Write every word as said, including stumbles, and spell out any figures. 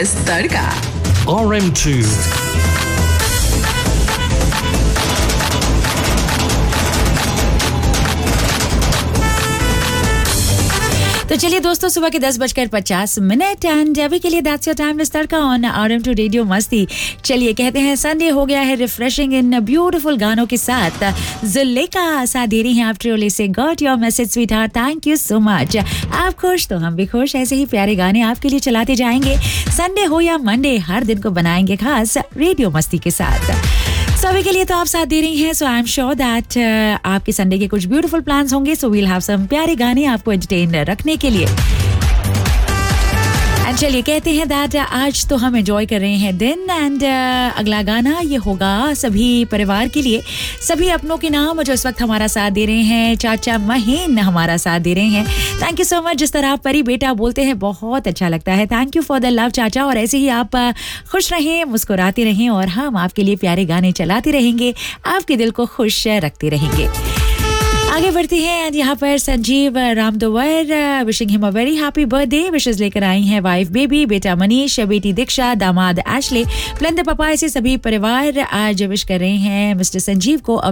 बस तड़का। R M two. तो चलिए दोस्तों, सुबह के दस बजकर पचास मिनट एंड अभी के लिए that's your time tadka on R M to radio मस्ती। चलिए कहते हैं संडे हो गया है रिफ्रेशिंग इन ब्यूटीफुल गानों के साथ। जुलेखा साथ दे रही हैं आप ट्रोले से got your message sweet heart, thank you so much. आप खुश तो हम भी खुश, ऐसे ही प्यारे गाने आपके लिए चलाते जाएंगे। संडे हो या मंडे, हर दिन को बनाएंगे खास रेडियो मस्ती के साथ। सभी के लिए तो आप साथ दे रही हैं, सो आई एम श्योर दैट आपके संडे के कुछ ब्यूटीफुल प्लान्स होंगे। सो वील हैव सम प्यारे गाने आपको एंटरटेन रखने के लिए। एंड चलिए कहते हैं दैट आज तो हम एंजॉय कर रहे हैं दिन एंड uh, अगला गाना ये होगा सभी परिवार के लिए, सभी अपनों के नाम जो इस वक्त हमारा साथ दे रहे हैं। चाचा महीन हमारा साथ दे रहे हैं, थैंक यू सो मच। जिस तरह आप परी बेटा बोलते हैं बहुत अच्छा लगता है, thank you for the love चाचा। और ऐसे ही आप uh, खुश रहें, मुस्कुराते रहें और हम आपके लिए प्यारे गाने चलाते रहेंगे, आपके दिल को खुश रखते रहेंगे। आगे बढ़ते हैं एंड यहाँ पर Sanjeev रामदोवर wishing him a very happy birthday विशेष लेकर आई हैं वाइफ बेबी, बेटा मनीष, बेटी दीक्षा, दामाद एशले, प्लंद पापा, ऐसे सभी परिवार आज विश कर रहे हैं मिस्टर संजीव को